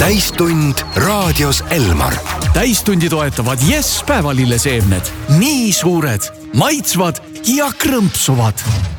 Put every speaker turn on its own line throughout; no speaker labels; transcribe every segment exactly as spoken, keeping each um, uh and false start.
täistund raadios Elmar.
Täistundi toetavad Yes päevalilleseemned. Nii suured, maitsvad ja krõmpsuvad.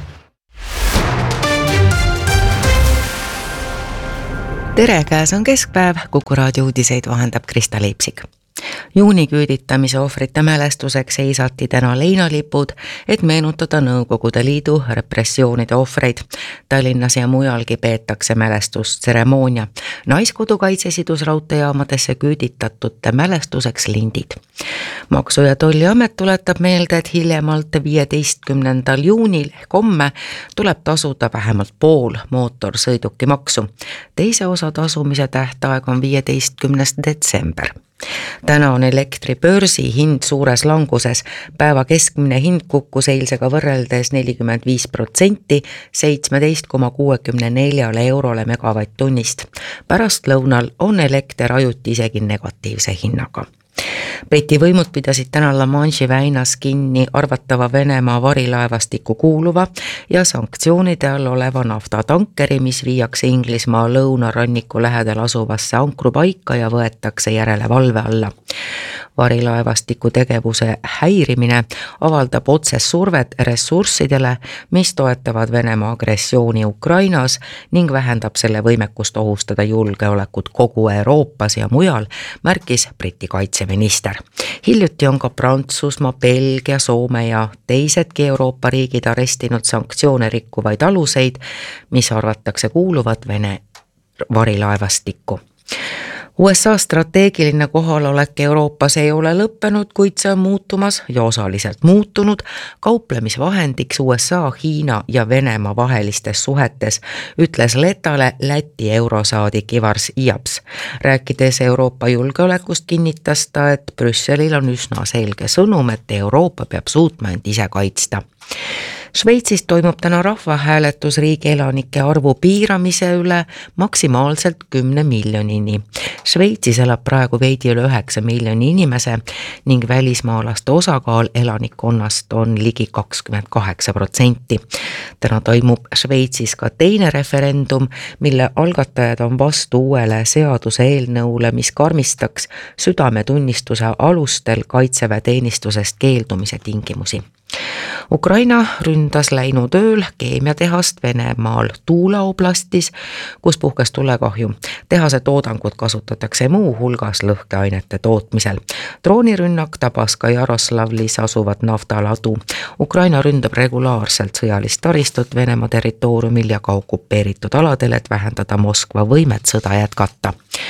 Tere, käes on keskpäev, Kuku raadio uudiseid vahendab Krista Leipsik. Juuniküüditamise ohvrite mälestuseks seisati täna leinalipud, et meenutada Nõukogude Liidu repressioonide ohvreid. Tallinnas ja mujalgi peetakse mälestustseremoonia. Naiskodukaitse sidus raudteejaamadesse küüditatute mälestuseks lindid. Maksu- ja Tolliamet tuletab meelde, et hiljemalt viieteistkümnendal juunil ehk homme tuleb tasuda vähemalt pool mootorsõiduki maksu. Teise osa tasumise tähtaeg on viieteistkümnes detsember. Täna on elektribörsi hind suures languses. Päeva keskmine hind kukkus eilsega võrreldes nelikümmend viis protsenti seitseteist koma kuuekümne neljale eurole megavatt-tunnist. Pärast lõunal on elekter ajuti isegi negatiivse hinnaga. Briti võimud pidasid täna La Manche'i väinas kinni arvatava Venemaa varilaevastikku kuuluva ja sanktsioonide all oleva naftatankeri, mis viiakse Inglismaa lõunaranniku lähedal asuvasse ankrupaika ja võetakse järele valve alla. Varilaevastiku tegevuse häirimine avaldab otses survet ressurssidele, mis toetavad Venemaa agressiooni Ukrainas ning vähendab selle võimekust ohustada julgeolekut kogu Euroopas ja mujal, märkis Briti kaitseminister. Hiljuti on ka Prantsusmaa, Belgia, Soome ja teisedki Euroopa riigid arestinud sanktsioone rikkuvaid aluseid, mis arvatakse kuuluvat Vene varilaevastikku. U S A strateegiline kohalolek Euroopas ei ole lõppenud, kuid see on muutumas ja osaliselt muutunud kauplemisvahendiks U S A, Hiina ja Venemaa vahelistes suhetes, ütles Letale Läti eurosaadik Ivars Iaps. Rääkides Euroopa julgeolekust kinnitas ta, et Brüsselil on üsna selge sõnum, et Euroopa peab suutma end ise kaitsta. Šveitsis toimub täna rahvahääletus riigi elanike arvu piiramise üle maksimaalselt kümne miljonini. Šveitsis elab praegu veidi üle üheksa miljoni inimese ning välismaalaste osakaal elanikkonnast on ligi kakskümmend kaheksa protsenti. Täna toimub Šveitsis ka teine referendum, mille algatajad on vastu uuele seaduse eelnõule, mis karmistaks südametunnistuse alustel kaitseväeteenistusest keeldumise tingimusi. Ukraina ründas läinud ööl keemiatehast Venemaal Tuula oblastis, kus puhkes tulekahju. Tehase toodangut kasutatakse muu hulgas lõhkeainete tootmisel. Droonirünnak tabas ka Jaroslavlis asuvat naftaladu. Ukraina ründab regulaarselt sõjalist taristut Venemaa territooriumil ja ka okupeeritud aladel, et vähendada Moskva võimet sõda jätkata.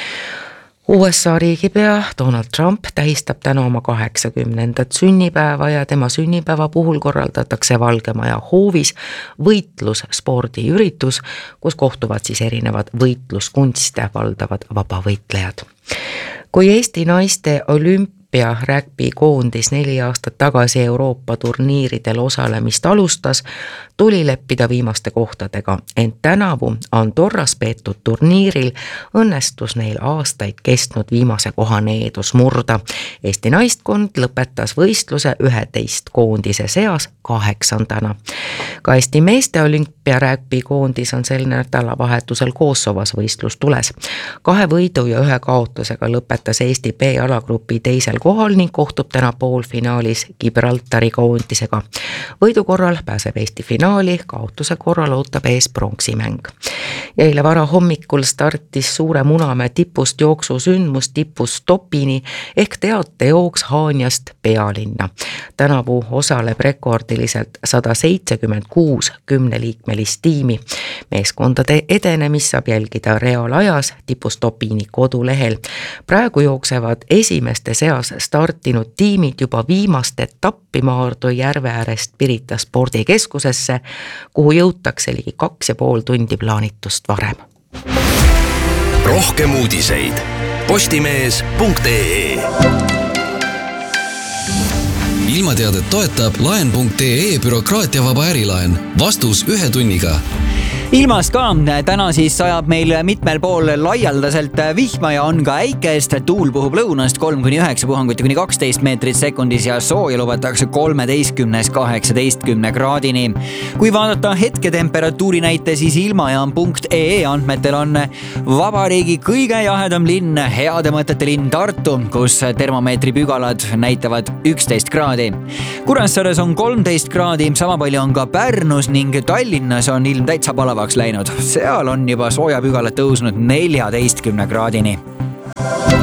U S A riigipea Donald Trump tähistab täna oma kaheksakümnendat sünnipäeva ja tema sünnipäeva puhul korraldatakse Valgemaja hoovis võitlusspordiüritus, kus kohtuvad siis erinevad võitluskunste valdavad vabavõitlejad. Kui Eesti naiste olümp ja rugby koondis neli aastat tagasi Euroopa turniiridel osalemist alustas, tuli leppida viimaste kohtadega, ent tänavu Andorras peetud turniiril õnnestus neil aastaid kestnud viimase koha needus murda. Eesti naistkond lõpetas võistluse üheteist koondise seas kaheksandana. Ka Eesti meeste olümpia rugby koondis on sel nädalavahetusel Kosovos võistlus tules. Kahe võidu ja ühe kaotusega lõpetas Eesti B-alagrupi teisel kohal ning kohtub täna poolfinaalis Gibraltari koondisega. Võidu korral pääseb Eesti finaali, kaotuse korral ootab ees pronksimäng. Ja eile vara hommikul startis Suure Munamäe tipust jooksusündmus tipust Topini ehk teatejooks Haanjast Pealinna. Tänavu osaleb rekordiliselt sada seitsekümmend kuus kümneliikmelist tiimi. Meeskondade edenemist saab jälgida reaalajas tipust Topini kodulehel. Praegu jooksevad esimeste seas startinud tiimid juba viimast etappi Maardu järve äärest Pirita spordikeskusesse, kuhu jõutakse ligi kaks ja pool tundi plaanitust varem.
Rohkem uudiseid postimees punkt ee.
Ilmateadet toetab laen punkt ee bürokraatiavaba ärilaen. Vastus ühe tunniga. ilmast ka, täna siis sajab meil mitmel pool laialdaselt vihma ja on ka äikest, tuul puhub lõunast kolm kuni üheksa puhanguti kuni kaksteist meetrit sekundis ja sooja lubatakse kolmeteistkümnest kaheksateistkümne kraadini. Kui vaadata hetketemperatuuri näite, siis ilmajaam punkt ee andmetel on vabariigi kõige jahedam linn, heade mõtete linn Tartu, kus termomeetri pügalad näitavad üksteist kraadi. Kuressaares on kolmteist kraadi, sama palju on ka Pärnus ning Tallinnas on ilm täitsa palavaks läinud. Seal on juba soojapügalad tõusnud neljateistkümne kraadini.